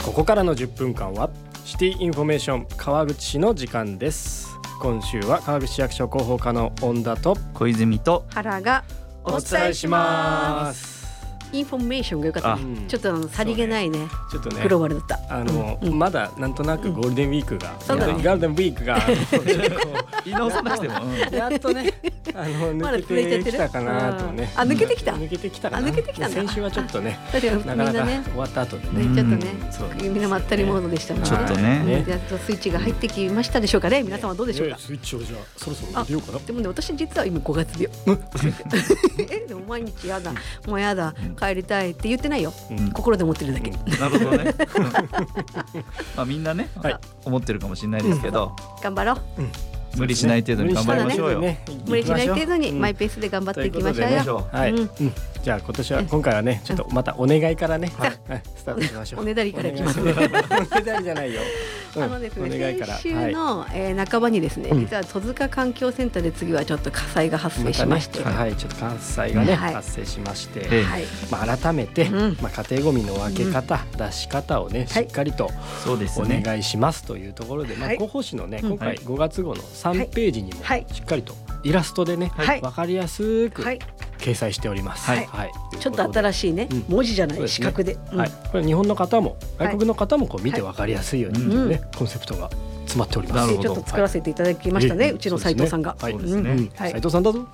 ここからの10分間はシティインフォメーション川口市の時間です。今週は川口市役所広報課の恩田と小泉と原がお伝えします。 インフォメーションが良かったね。ちょっとさりげないね。 ちょっとねグローバルだった。 まだなんとなくゴールデンウィークが、 そうだねゴールデンウィークが言い直さなくても、 やっとね抜けてきたかなとね。 抜けてきた。 抜けてきたかな。 抜けてきたんだ。 先週はちょっとね、 確かになかなかみんなね終わった後でちょっね、 とねみんなまったりモードでしたもんね。 ちょっとねやっとスイッチが入ってきましたでしょうかね。皆さんはどうでしょうか。 スイッチをじゃあそろそろ入れようかな。 でもね、私実は今5月病。でも毎日やだ、もうやだ、帰りたいって言ってないよ。心で思ってるだけ。 なるほどね。まあみんなね、思ってるかもしれないですけど、 頑張ろう。 無理しない程度に頑張りましょうよ。 無理しない程度にマイペースで頑張っていきましょうよ。 はい。じゃあ今回はね、ちょっとまたお願いからね、スタートしましょう。 おねだりからいきます。 おねだりじゃないよ。 ですね、先週の半ばにですね、実は戸塚環境センターで次はちょっと火災が発生しまして、 はい、ちょっと火災がね発生しまして、改めて家庭ごみの分け方、出し方をねしっかりとお願いしますというところで、広報誌のね今回5月号の3ページにもしっかりとイラストでね分かりやすく掲載しております。 ちょっと新しいね、文字じゃない四角で、 これ日本の方も外国の方もこう見て分かりやすいようにねコンセプトが詰まっております。 ちょっと作らせていただきましたね、うちの斉藤さんが。 斉藤さんだぞ。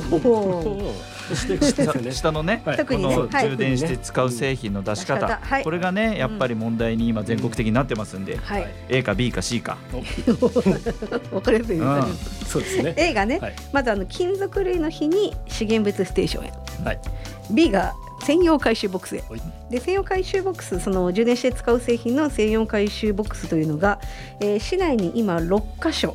下のね、この充電して使う製品の出し方、これがねやっぱり問題に今全国的になってますんで、A か B か C か分かりやすい。 そうですね。 A がね、まず金属類の日に資源物ステーションへ、B が専用回収ボックスへ。で専用回収ボックス、その充電して使う製品の専用回収ボックスというのが、市内に今7箇所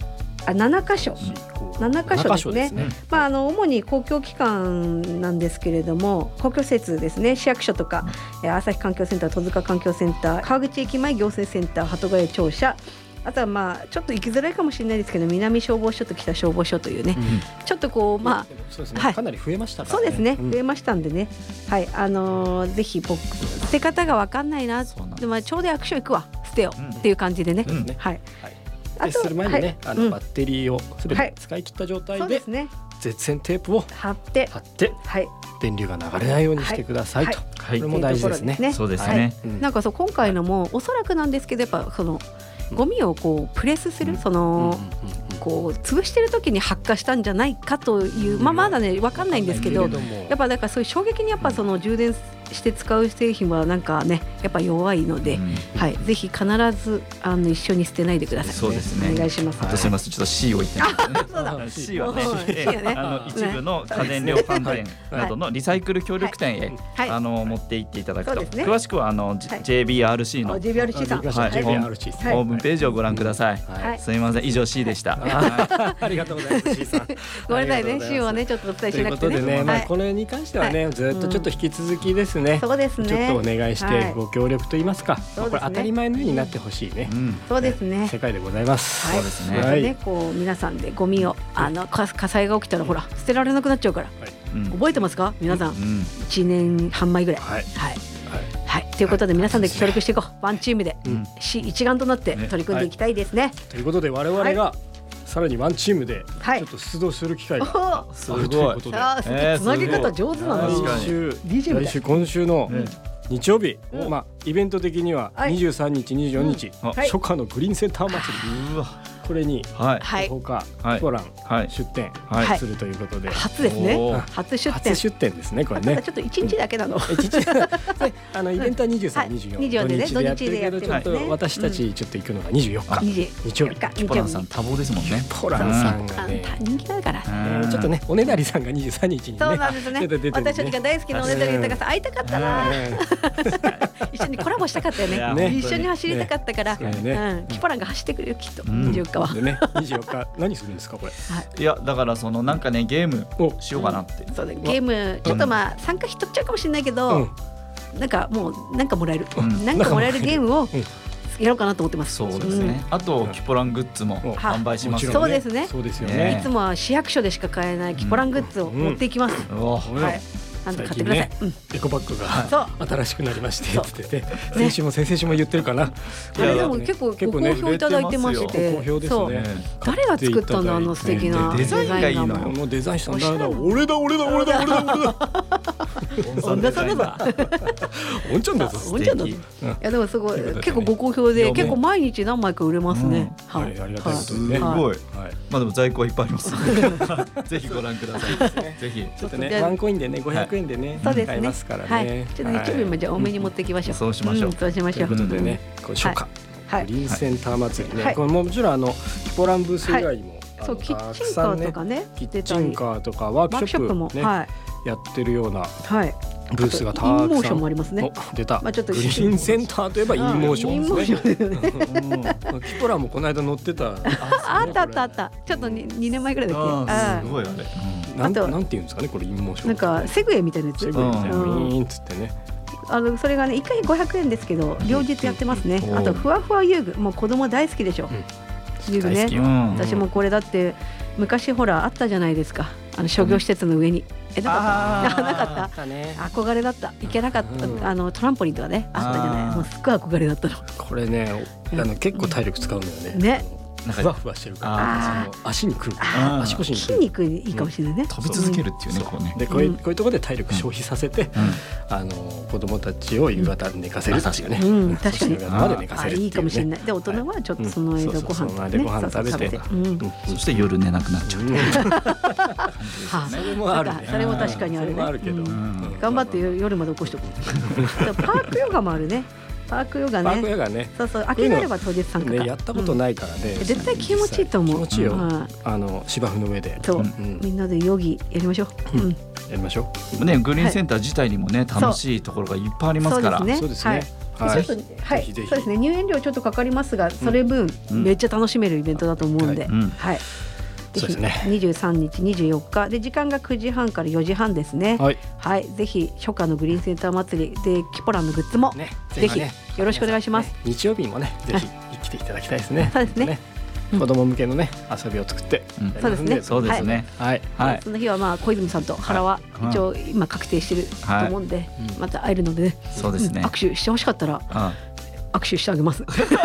ですね。主に公共機関なんですけれども、公共施設ですね、市役所とか朝日環境センター、戸塚環境センター、川口駅前行政センター、鳩ヶ谷庁舎、あとはちょっと行きづらいかもしれないですけど、南消防署と北消防署というね、ちょっとこうかなり増えましたからね。 そうですね、増えましたんでね、ぜひ捨て方が分かんないな、でもちょうど役所行くわ、捨てよっていう感じでね。 する前にね、バッテリーをすべて使い切った状態で絶縁テープを貼って電流が流れないようにしてくださいと。これも大事ですね。 そうですね。 なんか今回のもおそらくなんですけど、やっぱそのゴミをこうプレスする、こう潰してる時に発火したんじゃないかという、まだね分かんないんですけど、やっぱだからそういう衝撃にやっぱその充電して使う製品はなんかねやっぱ弱いので、ぜひ必ず一緒に捨てないでください。 そうですね。 お願いします。 あとすみません、ちょっと C を言ってます。C はね、一部の家電量販店などのリサイクル協力店へ持って行っていただくと、詳しくはJBRC の JBRC さんホームページをご覧ください。すみません、以上 C でした。 ありがとうございます。C さん。 ごめんなさいね、C をねちょっとお伝えしなくてね。 ということでね、これに関してはねずっとちょっと引き続きですね。 そうですね。 ちょっとお願いしてご協力と言いますか、これ当たり前のようになってほしいね。 そうですね。 世界でございます。 そうですね。 こう皆さんでゴミを火災が起きたらほら捨てられなくなっちゃうから。覚えてますか皆さん。1年半前ぐらい。はいということで皆さんで協力していこう。ワンチームで市一丸となって取り組んでいきたいですね。 ということで我々がさらにワンチームでちょっと出動する機会があるということで、 つなげ方上手なの。 今週の日曜日、イベント的には23日24日初夏のグリーンセンター祭り、これに他ポラン出店するということで、 初ですね。初出店ですね。これねちょっと1日だけなの。 イベントは23、24土日でやってるけど、ちょっと私たちちょっと行くのが24日日曜日。 ポランさん多忙ですもんね。 ポランさんがね人気だからちょっとね、おねだりさんが23日にね、 そうなんですね。私たちが大好きなおねだり豊さん会いたかったな。一緒にコラボしたかったよね。一緒に走りたかったから、キポランが走ってくれるきっと24日は。 24日何するんですかこれ。 いやだからなんかねゲームしようかなって。 そうゲームちょっと参加費取っちゃうかもしれないけど、なんかもうなんかもらえるゲームをやろうかなと思ってます。 そうですね。あとキポラングッズも販売します。 そうですね。 そうですよね。 いつもは市役所でしか買えないキポラングッズを持っていきます。 買ってください。 エコバッグが新しくなりましてって言って先週も先々週も言ってるかな。 でも結構ご好評いただいてまして、 好評ですね。 誰が作ったんだ素敵なデザインがいいのよ。 このデザインしたんだ。俺だ。 恩田さんだぞ。 おんちゃんだぞ。 おんちゃんだぞ。いやでもすごい結構ご好評で結構毎日何枚か売れますね。 はい、ありがたいことにね。 すごい。まあでも在庫はいっぱいあります。ぜひご覧ください。ぜひちょっとねワンコインでね500円でね買えますからね。 ちょっと日曜日もじゃあ多めに持ってきましょう。 そうしましょう。 そうしましょう。 ということでね、これ初夏グリーンセンター祭りね。これもちろんキポランブース以外にもそうキッチンカーとかね、 キッチンカーとかワークショップもねやってるようなブースがたくさん。 インモーションもありますね。 出た。 まあちょっとグリーンセンターといえばインモーションですね。キポラもこの間乗ってた。 あった。ちょっと2年前ぐらいだっけ。すごいあれ。 なんていうんですかねこれインモーション。 なんかセグウェイみたいなやつ。 セグウェイみたいなウィーンっつってね。 それがね1回500円ですけど両日やってますね。あとふわふわ遊具もう子供大好きでしょ。遊具ね。私もこれだって昔ほらあったじゃないですか。商業施設の上になかった憧れだった。行けなかったトランポリンとかねあったじゃない。もうすっごい憧れだったの。 これね結構体力使うんだよね。ふわふわしてるから足にくる足腰に筋肉いいかもしれないね。 飛び続けるっていうねこうね。 でこういうところで体力消費させて子供たちを夕方寝かせるっていうね。 確かに夕方まで寝かせるっていうね。 いいかもしれない。で大人はちょっとその間ご飯食べてそして夜寝なくなっちゃう。 それも確かにあるね。頑張って夜まで起こしておこう。パークヨガもあるね。パークヨガね。そう空きがあれば当日参加。 やったことないからね。 絶対気持ちいいと思う。 気持ちいいよ。芝生の上で。 そう。みんなでヨギやりましょう。 やりましょう。ねグリーンセンター自体にもね楽しいところがいっぱいありますから。 そうですね。 はい。そうですね。入園料ちょっとかかりますが、それ分めっちゃ楽しめるイベントだと思うんで。はい。 そうですね。 23日、24日で時間が9時半から4時半ですね。はい。ぜひ初夏のグリーンセンター祭りでキポランのグッズもぜひよろしくお願いします。 日曜日もねぜひ来ていただきたいですね。 そうですね。 子供向けのね遊びを作ってそうですね。 そうですね。 はい。 その日はまあ小泉さんと原は一応今確定してると思うんでまた会えるのでね。 そうですね。 握手してほしかったら握手してあげます。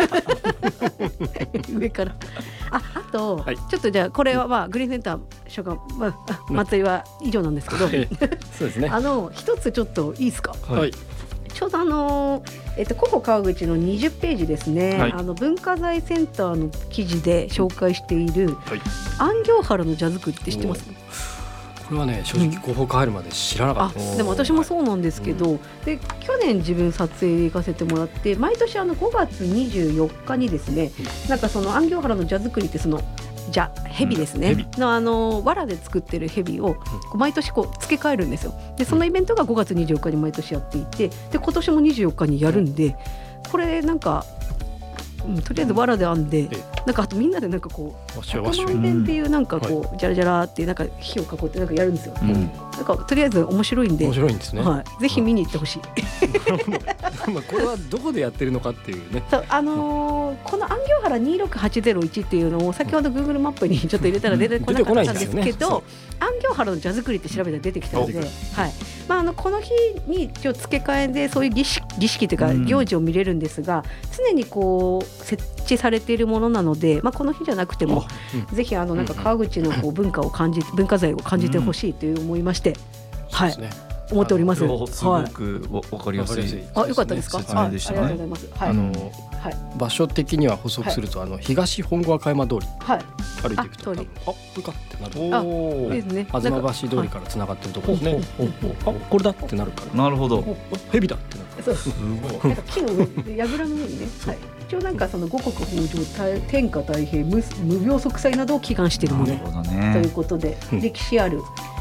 上から。あとちょっとじゃあこれはまあグリーンセンター初夏祭りは以上なんですけど、そうですね。 一つちょっといいですか。 はい。 ちょうどココ川口の20ページですね。文化財センターの記事で紹介している安行原の茶作りって知ってます？ これはね正直広報入るまで知らなかった。 でも私もそうなんですけど、で去年自分撮影で行かせてもらって毎年5月24日にですね、なんかその安行原の茶作りってその蛇ですね、の藁で作ってる蛇を毎年こう付け替えるんですよ。でそのイベントが5月24日に毎年やっていて、で今年も24日にやるんで、これなんかとりあえず藁で編んで、なんかあとみんなでなんかこう100万遍っていうなんかこうジャラジャラってなんか火を囲ってなんかやるんですよ。なんかとりあえず面白いんで、 面白いんですね。 ぜひ見に行ってほしい。 これはどこでやってるのかっていうね。 この安行原26801っていうのを先ほど Google マップにちょっと入れたら出てこなかったんですけど、安行原の茶作りって調べたら出てきたので、この日に一応付け替えでそういう儀式というか行事を見れるんですが、常にこう設置されているものなので、この日じゃなくてもぜひなんか川口のこう文化財を感じてほしいという思いまして、思っております。 すごくわかりやすい。 よかったですか。 説明でしたね。 ありがとうございます。 場所的には補足すると東本郷赤山通り歩いていくとよかってなる。 ですね。 東橋通りからつながってるところですね。これだってなるから。 なるほど。 蛇だってなる。 そう。すごい。木の上、櫓の上にね。一応なんかその五穀豊穣、天下太平、無病息災などを祈願しているものということで、歴史ある。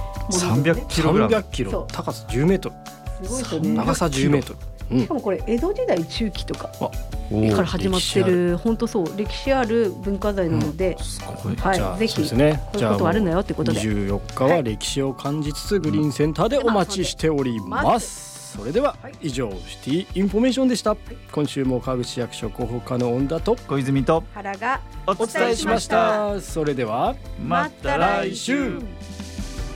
300 キロ、高さ10メートル、すごいですよね。長さ10メートル。 しかもこれ江戸時代中期とかから始まってる、本当そう歴史ある文化財なので、ぜひそういうことあるんだよってことで、 24日は歴史を感じつつグリーンセンターでお待ちしております。それでは以上シティインフォメーションでした。今週も川口市役所広報課の恩田と小泉と原がお伝えしました。それではまた来週。